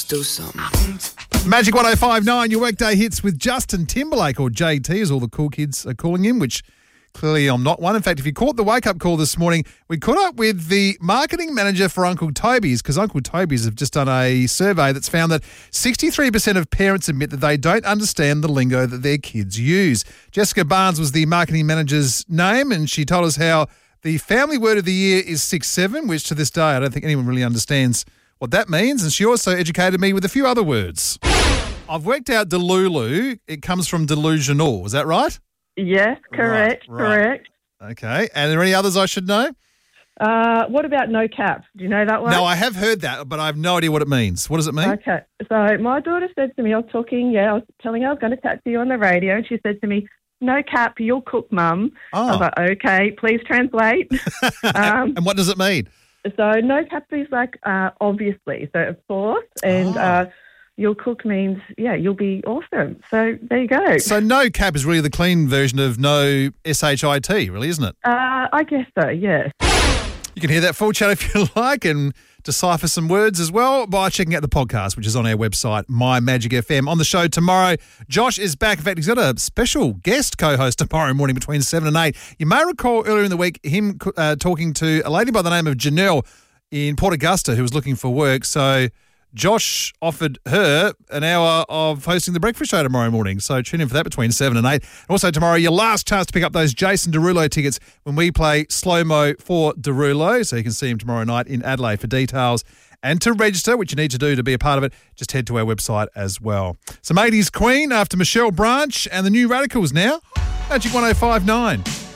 do something. Magic 105.9, your workday hits with Justin Timberlake, or JT as all the cool kids are calling him, which clearly I'm not one. In fact, if you caught the wake-up call this morning, we caught up with the marketing manager for Uncle Toby's, because Uncle Toby's have just done a survey that's found that 63% of parents admit that they don't understand the lingo that their kids use. Jessica Barnes was the marketing manager's name, and she told us how the family word of the year is 6-7, which to this day I don't think anyone really understands what that means. And she also educated me with a few other words. I've worked out delulu. It comes from delusional. Is that right? Yes, correct, Right. correct. Okay. And are there any others I should know? What about no cap? Do you know that one? No, I have heard that, but I have no idea what it means. What does it mean? Okay. So my daughter said to me, I was telling her I was going to chat to you on the radio, and she said to me, no cap, you'll cook, Mum. I was like, okay, please translate. And what does it mean? So no cap is like, obviously, so of course, and you'll cook means, you'll be awesome. So there you go. So no cap is really the clean version of no SHIT, really, isn't it? I guess so, yes. You can hear that full chat if you like and decipher some words as well by checking out the podcast, which is on our website, My Magic FM. On the show tomorrow, Josh is back. In fact, he's got a special guest co-host tomorrow morning between 7 and 8. You may recall earlier in the week him talking to a lady by the name of Janelle in Port Augusta who was looking for work. So Josh offered her an hour of hosting the breakfast show tomorrow morning. So tune in for that between 7 and 8. And also tomorrow, your last chance to pick up those Jason Derulo tickets when we play Slow-Mo for Derulo. So you can see him tomorrow night in Adelaide. For details and to register, which you need to do to be a part of it, just head to our website as well. So Matey's Queen after Michelle Branch and the New Radicals now. Magic 105.9.